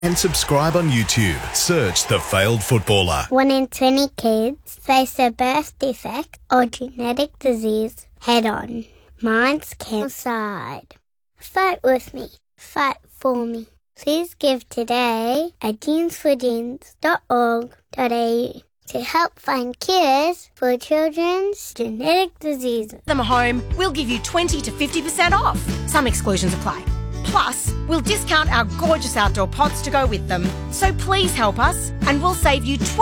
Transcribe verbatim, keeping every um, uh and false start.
And subscribe on YouTube. Search The Failed Footballer. One in twenty kids face a birth defect or genetic disease head on. Mine's cancer. Fight with me. Fight for me. Please give today at genes for genes dot org dot a u to help find cures for children's genetic diseases. Them home, we'll give you twenty to fifty percent off. Some exclusions apply. Plus, we'll discount our gorgeous outdoor pots to go with them. So please help us and we'll save you twenty